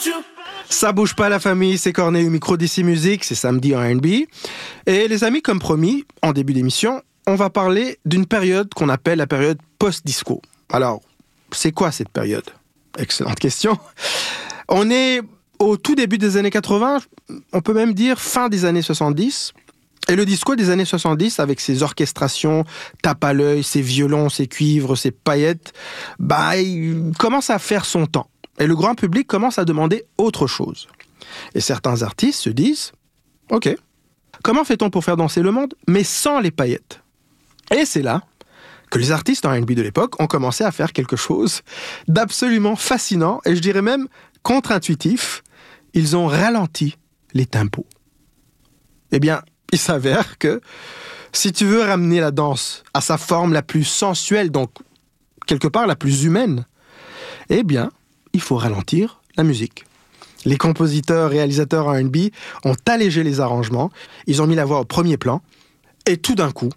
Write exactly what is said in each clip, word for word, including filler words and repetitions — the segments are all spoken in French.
Ça bouge pas la famille, c'est Corneille au micro d'ici Musique, c'est samedi en R and B. Et les amis, comme promis, en début d'émission, on va parler d'une période qu'on appelle la période post-disco. Alors, c'est quoi cette période? Excellente question. On est au tout début des années quatre-vingts, on peut même dire fin des années soixante-dix. Et le disco des années soixante-dix, avec ses orchestrations, tape à l'œil, ses violons, ses cuivres, ses paillettes, bah, il commence à faire son temps. Et le grand public commence à demander autre chose. Et certains artistes se disent « Ok, comment fait-on pour faire danser le monde, mais sans les paillettes ?» Et c'est là que les artistes en R and B de l'époque ont commencé à faire quelque chose d'absolument fascinant, et je dirais même contre-intuitif. Ils ont ralenti les tempos. Eh bien, il s'avère que si tu veux ramener la danse à sa forme la plus sensuelle, donc quelque part la plus humaine, eh bien, il faut ralentir la musique. Les compositeurs, réalisateurs en R and B ont allégé les arrangements, ils ont mis la voix au premier plan, et tout d'un coup,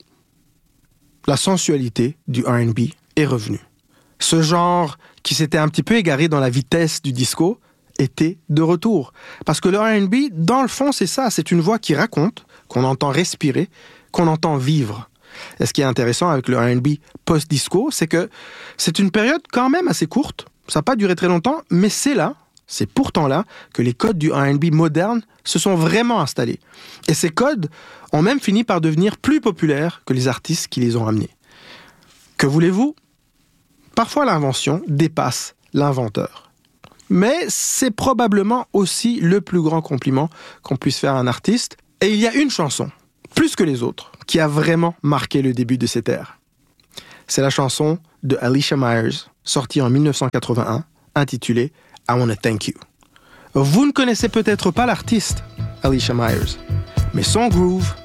la sensualité du R and B est revenue. Ce genre qui s'était un petit peu égaré dans la vitesse du disco était de retour. Parce que le R and B, dans le fond, c'est ça, c'est une voix qui raconte, qu'on entend respirer, qu'on entend vivre. Et ce qui est intéressant avec le R and B post-disco, c'est que c'est une période quand même assez courte, ça n'a pas duré très longtemps, mais c'est là, c'est pourtant là, que les codes du R and B moderne se sont vraiment installés. Et ces codes ont même fini par devenir plus populaires que les artistes qui les ont ramenés. Que voulez-vous? Parfois l'invention dépasse l'inventeur. Mais c'est probablement aussi le plus grand compliment qu'on puisse faire à un artiste. Et il y a une chanson, plus que les autres, qui a vraiment marqué le début de cette ère. C'est la chanson de Alicia Myers, sortie en dix-neuf cent quatre-vingt-un, intitulée « I Wanna Thank You ». Vous ne connaissez peut-être pas l'artiste, Alicia Myers, mais son groove